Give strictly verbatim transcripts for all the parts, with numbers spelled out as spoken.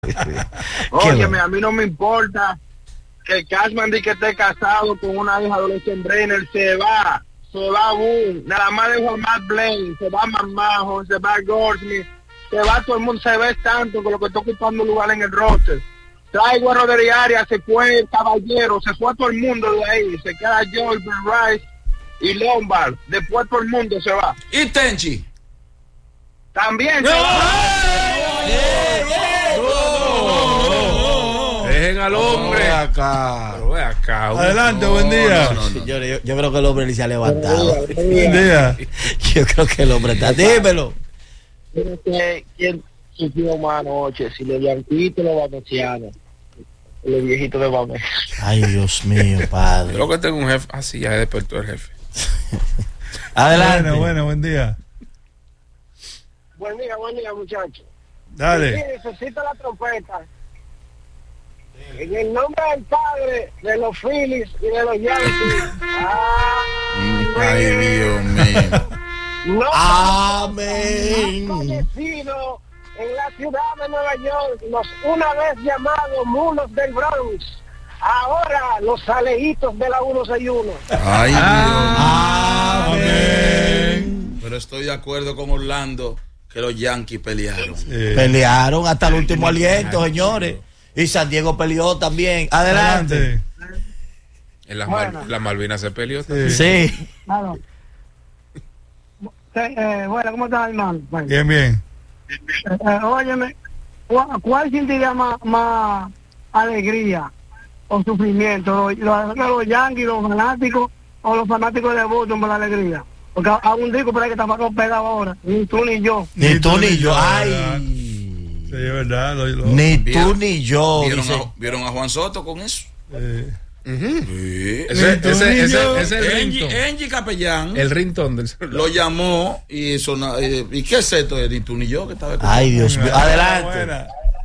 Óyeme, a mí no me importa que Cashman diga que esté casado con una hija de los Brainer, se va, se va Boom, nada más dejó a Matt Blaine, se va Mamajo, se va Goldsmith, se va todo el mundo, se ve tanto con lo que está ocupando lugar en el roster. Traigo a Roderick Arias, se fue Caballero, se fue todo el mundo de ahí, se queda George, Rice y Lombard, después todo el mundo se va. ¿Y Tenchi? También ¡No! se va. Dejen al hombre. Ve acá. Pero ve acá. Adelante, no, buen día. No, no, no. Yo, yo, yo creo que el hombre ni se ha levantado. Buen día. Yo creo que el hombre está. Dímelo. ¿Quién sufrió más anoche? Si los blanquitos o los venecianos. Los viejitos de Bamés. Ay, Dios mío, padre. Yo lo que tengo un jefe. Así ya despertó el jefe. Adelante. Bueno, bueno, buen día. Buen día, buen día, muchachos. Dale. Sí, necesito la trompeta. En el nombre del Padre, de los Phillies y de los Yankees. Ay, Dios mío. No, Amén. han fallecido en la ciudad de Nueva York los una vez llamados mulos del Bronx. Ahora los aleitos de la ciento sesenta y uno. Ay, Dios. Amén. Pero estoy de acuerdo con Orlando que los Yankees pelearon. Sí. Pelearon hasta el último aliento, señores. Y San Diego peleó también. Adelante. En las Bueno. Mal- la Malvinas se peleó. Sí. Sí. Claro. Eh, bueno, ¿cómo estás, hermano? Bueno. Bien, bien. Eh, óyeme, ¿cuál, cuál sentiría más, más alegría o sufrimiento? ¿Los, los, los Yankees, los fanáticos o los fanáticos de Boston por la alegría? Porque a un disco por ahí que está pegado ahora, ni tú ni yo. Ni tú ni yo. ¿verdad? Ay. Sí, es verdad. Lo, lo, Ni tú ¿Vieron? ni yo. ¿Vieron dice. a, ¿Vieron a Juan Soto con eso? eh, Sí. Ese, Ni tú ese, ni ese, yo. ese es el Angie, ringtone. Angie Capellán El ringtone del celular. lo llamó y sona, eh, ¿y qué es esto? Ni tú ni yo que estaba escuchando. Ay, Dios mío. Adelante. Buena.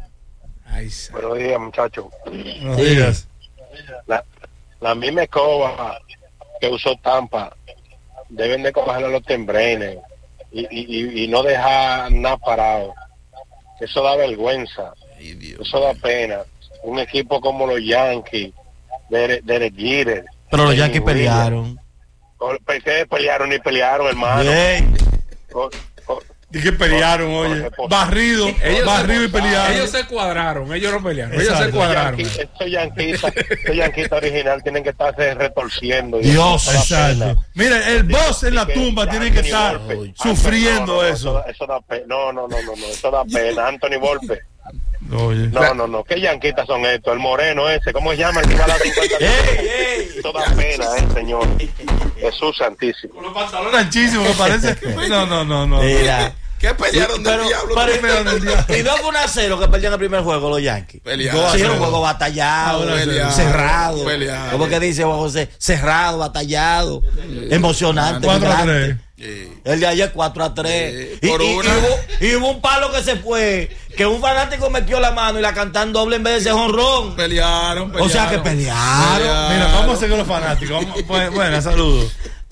Ay, sa- Buenos días, muchachos. Buenos días. La, la misma escoba que usó Tampa deben de cogerlo a los Tembrainers y, y, y, y no dejar nada parado. Eso da vergüenza, Ay, Dios. eso da pena. Un equipo como los Yankees, de Derek Jeter. Pero los Kenny Yankees Williams. pelearon. ¿Por qué pelearon ni pelearon, hermano? Bien. Co- co- ¿Y qué pelearon, oye? Barrido, Ellos barrido y pelearon. Ellos se cuadraron, ellos no pelearon. Ellos Exacto. se cuadraron. Yankees- Estos yanquistas, estos yanquistas original tienen que estarse retorciendo. Y Dios, eso da pena. Exacto. Mira, el boss en la Que tumba ya tiene que Anthony estar Volpe. sufriendo No, no, no, eso. da- eso da pena. No, no, no, no, no, eso da pena. Anthony Volpe. Oye. No, no, no. ¿Qué yanquitas son estos? El moreno ese, ¿cómo se llama? El que va a dar cincuenta. ¡Ey, ey! Eso da pena, eh, señor. Jesús santísimo. Con los pantalones anchísimos, me parece. No, no, no, no. Mira. ¿Qué pelearon del Pero- diablo? pero- Pelearon del diablo. Y no fue un a cero que perdieron el primer juego los Yankees. Pelearon. Sí, era un juego batallado, Pelearon. cerrado. Pelearon. ¿Cómo que dice Juan José? Cerrado, batallado, emocionante. cuatro a vibrante. tres. Sí. El de ayer cuatro a tres. Sí, Y, por y- y una. hubo, y hubo un palo que se fue, que un fanático metió la mano y la cantan doble en vez de ese jonrón. Pelearon, pelearon. O sea que pelearon. Mira, vamos a hacer con los fanáticos. Vamos, pues, bueno, saludos.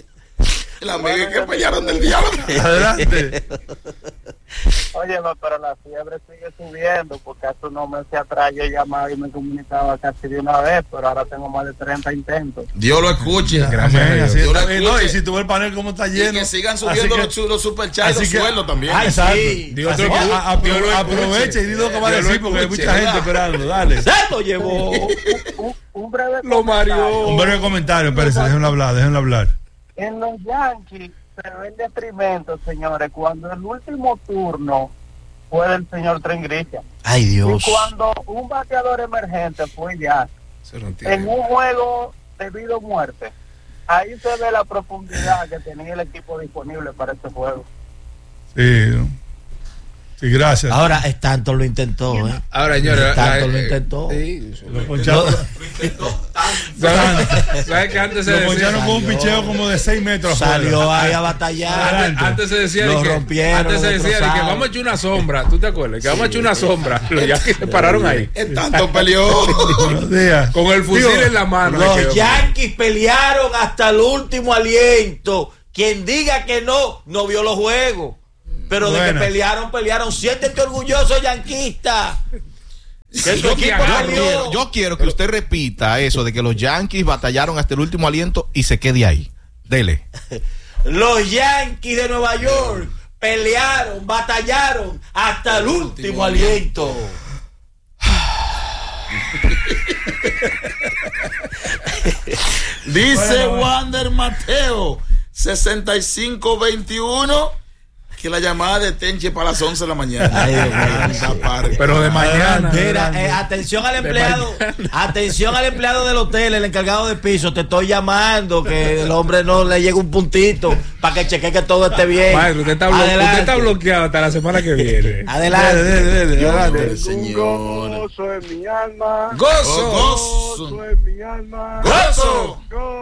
La amiga que pelearon del diablo. Adelante. Oye, pero la fiebre sigue subiendo, porque hace unos meses atrás yo llamaba y me comunicaba casi de una vez, pero ahora tengo más de treinta intentos. Dios lo escuche. Gracias a Amén, Dios. así Yo está la bien, no, escuché. y si tú ves el panel cómo está Y lleno. que sigan Así subiendo que- los, su- los superchats y así los que- sueldos también. Ay, Exacto. sí. Dios Así te que escuche. a- apro- Dios lo escuche. aprovecha y di lo que va a Dios lo decir porque hay escuche, mucha gente ¿verdad? esperando. Dale. Se lo llevó. Un, un breve Lo mareó. Un breve comentario, espérense, déjenlo hablar, déjenlo hablar. En los Yankees se ven detrimento, señores, cuando el último turno fue del señor Trent Grisham. Ay, Dios. Y cuando un bateador emergente fue ya Se lo entiende. en un juego de vida o muerte, ahí se ve la profundidad que tenía el equipo disponible para este juego. Sí, sí, gracias. Ahora, Stanton lo intentó, ¿eh? Ahora, señores. Tanto la- lo eh, intentó. Sí, eso- Lo poncharon, ¿Sabes ¿sabes que antes se lo decía? poncharon con un picheo como de seis metros Salió afuera. ahí a batallar. Antes, antes se decía Lo de que, rompieron, antes se lo decía de que destrozaron. vamos a echar una sombra. ¿Tú te acuerdas? Que vamos a echar una sombra. Los Yankees se pararon ahí. Es tanto peleó. Buenos días. Con el fusil Digo, en la mano. Los se quedó. Yankees pelearon hasta el último aliento. Quien diga que no, no vio los juegos. Pero de que Buenas. pelearon, pelearon. Siéntete orgulloso, yanquista. Que su Yo, equipo quiero, yo perdió. quiero- yo quiero que usted repita eso de que los Yankees batallaron hasta el último aliento y se quede ahí. Dele. Los Yankees de Nueva York pelearon, batallaron hasta el último aliento. Dice Wander Mateo, sesenta y cinco veintiuno, que la llamada de Tenche para las once de la mañana. Ay, Dios mío. Pero de mañana. Mira, eh, atención al empleado, atención al empleado del hotel, el encargado de piso, te estoy llamando, que el hombre no le llegue un puntito para que cheque que todo esté bien. Maestro, usted está, blo- Adelante. usted está bloqueado hasta la semana que viene. Adelante. Dele, dele, dele, adelante. Dele, señor. Gozo en mi alma. Gozo, gozo, Gozo en mi alma. gozo. Gozo.